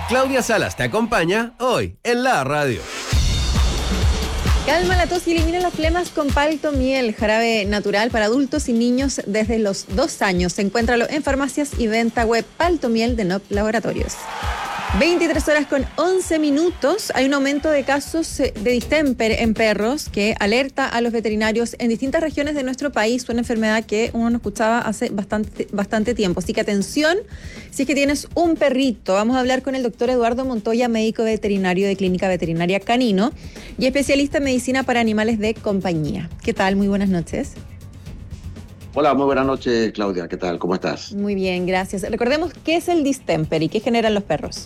Claudia Salas te acompaña hoy en la radio. Calma la tos y elimina las flemas con Palto Miel, jarabe natural para adultos y niños desde los 2 años. Encuéntralo en farmacias y venta web. Palto Miel de NOP Laboratorios. 23:11. Hay un aumento de casos de distemper en perros que alerta a los veterinarios en distintas regiones de nuestro país. Una enfermedad que uno no escuchaba hace bastante tiempo. Así que atención, si es que tienes un perrito. Vamos a hablar con el doctor Eduardo Montoya, médico veterinario de Clínica Veterinaria Canino y especialista en medicina para animales de compañía. ¿Qué tal? Muy buenas noches. Hola, muy buenas noches, Claudia. ¿Qué tal? ¿Cómo estás? Muy bien, gracias. Recordemos qué es el distemper y qué generan los perros.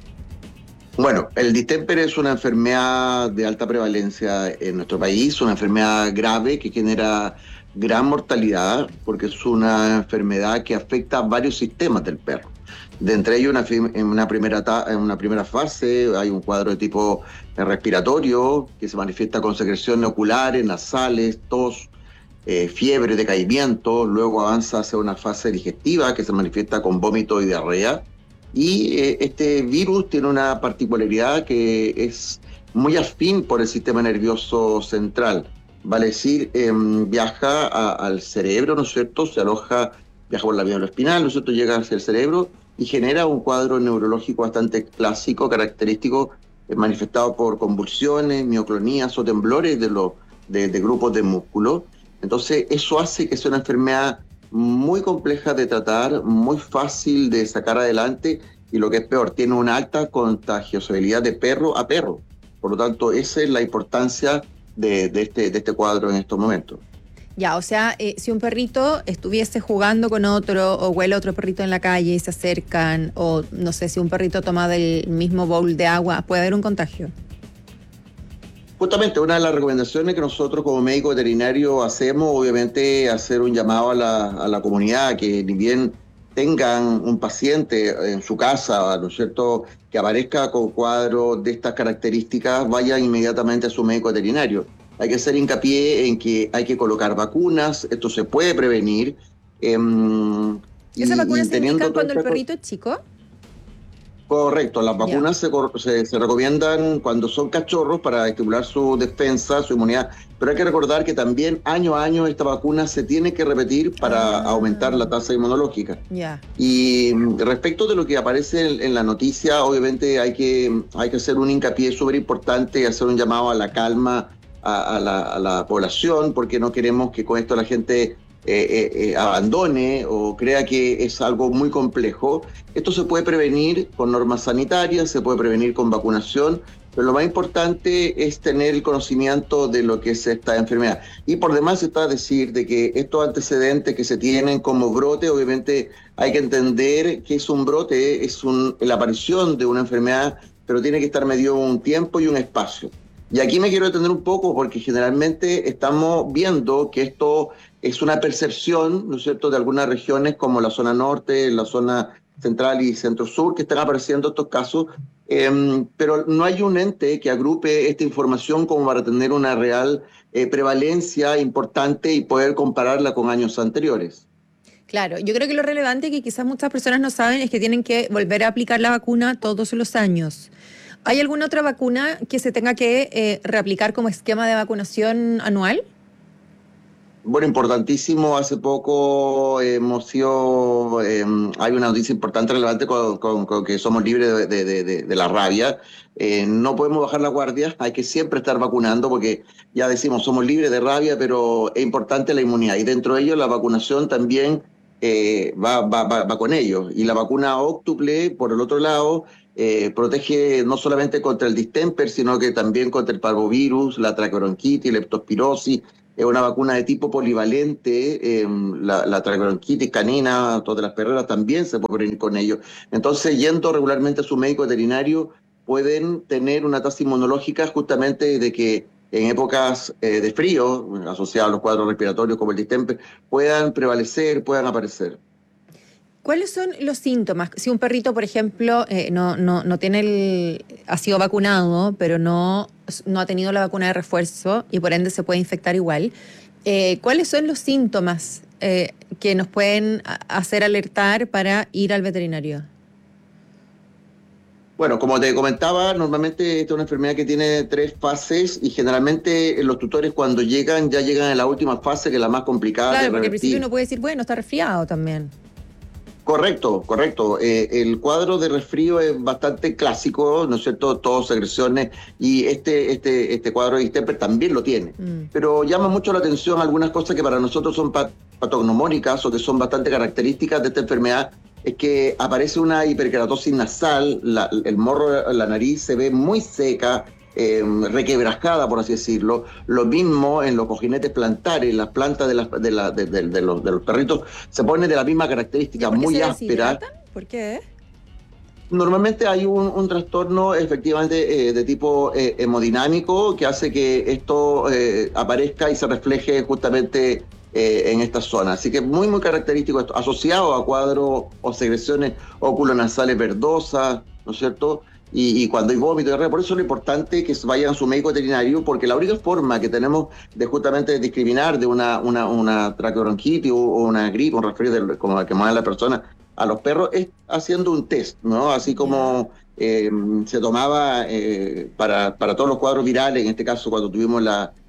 Bueno, el distemper es una enfermedad de alta prevalencia en nuestro país, una enfermedad grave que genera gran mortalidad porque es una enfermedad que afecta a varios sistemas del perro. De entre ellos, en una primera fase hay un cuadro de tipo respiratorio que se manifiesta con secreciones oculares, nasales, tos, fiebre, decaimiento. Luego avanza hacia una fase digestiva que se manifiesta con vómito y diarrea. Y este virus tiene una particularidad que es muy afín por el sistema nervioso central. Vale decir, viaja al cerebro, ¿no es cierto? Viaja por la médula espinal, ¿no es cierto? Llega hacia el cerebro y genera un cuadro neurológico bastante clásico, característico, manifestado por convulsiones, mioclonías o temblores de grupos de músculo. Entonces, eso hace que sea una enfermedad muy compleja de tratar, muy fácil de sacar adelante y lo que es peor, tiene una alta contagiosabilidad de perro a perro. Por lo tanto, esa es la importancia de este cuadro en estos momentos. Ya, o sea, si un perrito estuviese jugando con otro o huele a otro perrito en la calle y se acercan, o no sé, si un perrito toma del mismo bowl de agua, ¿puede haber un contagio? Justamente una de las recomendaciones que nosotros como médico veterinario hacemos, obviamente, hacer un llamado a la comunidad que ni bien tengan un paciente en su casa, ¿no es cierto?, que aparezca con cuadros de estas características, vayan inmediatamente a su médico veterinario. Hay que hacer hincapié en que hay que colocar vacunas, esto se puede prevenir. ¿Esas vacunas se indican cuando el esto, perrito es chico? Correcto, las vacunas se recomiendan cuando son cachorros para estimular su defensa, su inmunidad, pero hay que recordar que también año a año esta vacuna se tiene que repetir para aumentar la tasa inmunológica. Y respecto de lo que aparece en la noticia, obviamente hay que hacer un hincapié súper importante, hacer un llamado a la calma a la población, porque no queremos que con esto la gente abandone o crea que es algo muy complejo. Esto se puede prevenir con normas sanitarias, se puede prevenir con vacunación, pero lo más importante es tener el conocimiento de lo que es esta enfermedad. Y por demás está decir de que estos antecedentes que se tienen como brote, obviamente hay que entender que es un brote, la aparición de una enfermedad, pero tiene que estar medido un tiempo y un espacio. Y aquí me quiero detener un poco porque generalmente estamos viendo que esto es una percepción, ¿no es cierto?, de algunas regiones como la zona norte, la zona central y centro-sur, que están apareciendo estos casos, pero no hay un ente que agrupe esta información como para tener una real prevalencia importante y poder compararla con años anteriores. Claro, yo creo que lo relevante que quizás muchas personas no saben es que tienen que volver a aplicar la vacuna todos los años. ¿Hay alguna otra vacuna que se tenga que reaplicar como esquema de vacunación anual? Bueno, importantísimo. Hace poco hay una noticia importante, relevante, con que somos libres de la rabia. No podemos bajar la guardia, hay que siempre estar vacunando porque ya decimos, somos libres de rabia, pero es importante la inmunidad. Y dentro de ello la vacunación también va con ello. Y la vacuna óctuple, por el otro lado, protege no solamente contra el distemper, sino que también contra el parvovirus, la traqueobronquitis, la leptospirosis. Es una vacuna de tipo polivalente, la traqueobronquitis canina, todas las perreras también se puede prevenir con ello. Entonces, yendo regularmente a su médico veterinario, pueden tener una tasa inmunológica justamente de que en épocas de frío, asociados a los cuadros respiratorios como el distemper, puedan prevalecer, puedan aparecer. ¿Cuáles son los síntomas? Si un perrito, por ejemplo, no tiene ha sido vacunado, pero no ha tenido la vacuna de refuerzo y por ende se puede infectar igual, ¿cuáles son los síntomas que nos pueden hacer alertar para ir al veterinario? Bueno, como te comentaba, normalmente esta es una enfermedad que tiene 3 fases y generalmente los tutores cuando llegan, ya llegan en la última fase, que es la más complicada de Claro, porque al principio revertir. uno puede decir, bueno, está resfriado también. Correcto, correcto. El cuadro de resfrío es bastante clásico, ¿no es cierto? Tos, secreciones, y este cuadro de distemper también lo tiene. Pero llama mucho la atención algunas cosas que para nosotros son patognomónicas o que son bastante características de esta enfermedad, es que aparece una hiperkeratosis nasal, el morro, la nariz se ve muy seca, requebrajada, por así decirlo. Lo mismo en los cojinetes plantares, las plantas de los perritos se ponen de la misma característica, ¿Por qué muy se áspera. deshidratan? ¿Por qué? Normalmente hay un trastorno efectivamente de tipo hemodinámico que hace que esto aparezca y se refleje justamente en esta zona. Así que muy, muy característico esto, asociado a cuadros o secreciones oculonasales verdosas, ¿no es cierto? Y cuando hay vómito y diarrea, por eso es lo importante que vayan a su médico veterinario, porque la única forma que tenemos de justamente discriminar de una traqueobronquitis o una gripe, un resfrío como la que más la persona a los perros, es haciendo un test, ¿no? Así como se tomaba para todos los cuadros virales, en este caso cuando tuvimos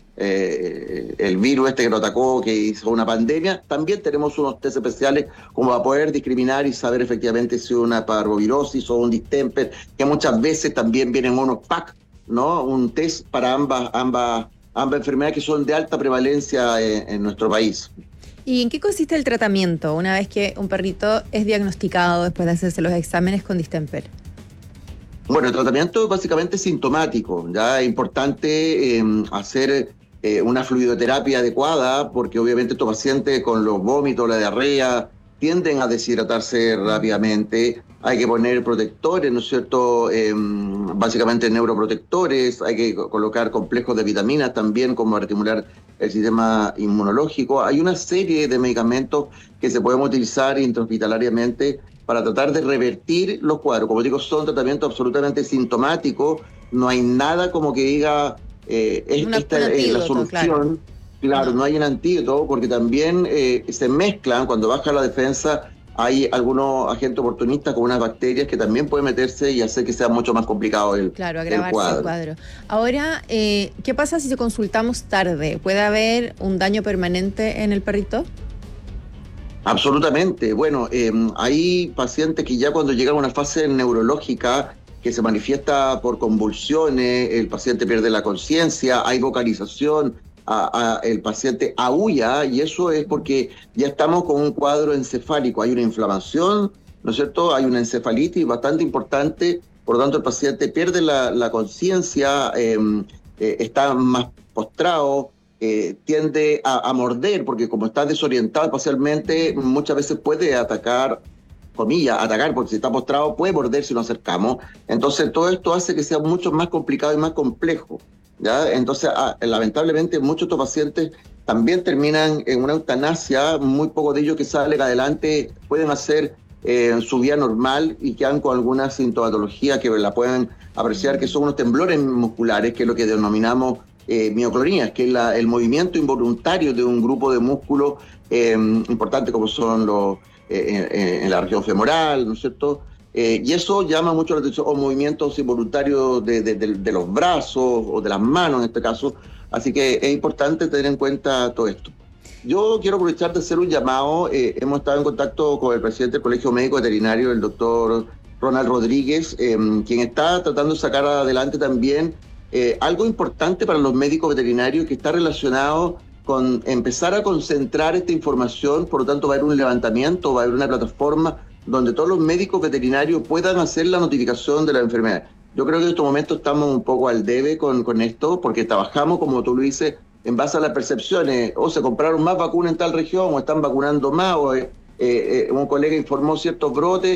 el virus que nos atacó, que hizo una pandemia, también tenemos unos test especiales como para poder discriminar y saber efectivamente si es una parvovirosis o un distemper, que muchas veces también vienen unos pack, ¿no? Un test para ambas enfermedades que son de alta prevalencia en nuestro país. ¿Y en qué consiste el tratamiento una vez que un perrito es diagnosticado después de hacerse los exámenes con distemper? Bueno, el tratamiento es básicamente sintomático. Ya es importante hacer una fluidoterapia adecuada, porque obviamente estos pacientes con los vómitos, la diarrea, tienden a deshidratarse rápidamente. Hay que poner protectores, ¿no es cierto? Básicamente neuroprotectores, hay que colocar complejos de vitaminas también, como para estimular el sistema inmunológico. Hay una serie de medicamentos que se pueden utilizar intrahospitalariamente para tratar de revertir los cuadros. Como digo, son tratamientos absolutamente sintomáticos, no hay nada como que diga, esta es la solución. Claro, no hay un antídoto, porque también se mezclan, cuando baja la defensa, hay algunos agentes oportunistas con unas bacterias que también pueden meterse y hacer que sea mucho más complicado agravarse el cuadro. Ahora, ¿qué pasa si consultamos tarde? ¿Puede haber un daño permanente en el perrito? Absolutamente. Bueno, hay pacientes que ya cuando llegan a una fase neurológica que se manifiesta por convulsiones, el paciente pierde la conciencia, hay vocalización, el paciente aúlla, y eso es porque ya estamos con un cuadro encefálico, hay una inflamación, ¿no es cierto? Hay una encefalitis bastante importante, por lo tanto el paciente pierde la conciencia, está más postrado, tiende a morder, porque como está desorientado espacialmente, muchas veces puede atacar, porque si está postrado puede morder si nos acercamos. Entonces todo esto hace que sea mucho más complicado y más complejo, ¿ya? Entonces lamentablemente muchos de estos pacientes también terminan en una eutanasia. Muy pocos de ellos que salen adelante pueden hacer su vida normal y quedan con alguna sintomatología que la pueden apreciar, que son unos temblores musculares, que es lo que denominamos mioclonías, que es el movimiento involuntario de un grupo de músculos importantes, como son los en la región femoral, ¿no es cierto? Y eso llama mucho la atención, o movimientos involuntarios de los brazos o de las manos en este caso. Así que es importante tener en cuenta todo esto. Yo quiero aprovechar de hacer un llamado. Hemos estado en contacto con el presidente del Colegio Médico Veterinario, el doctor Ronald Rodríguez, quien está tratando de sacar adelante también algo importante para los médicos veterinarios, que está relacionado con empezar a concentrar esta información. Por lo tanto, va a haber un levantamiento, va a haber una plataforma donde todos los médicos veterinarios puedan hacer la notificación de la enfermedad. Yo creo que en estos momentos estamos un poco al debe con esto, porque trabajamos, como tú lo dices, en base a las percepciones. O se compraron más vacunas en tal región, o están vacunando más, o un colega informó ciertos brotes,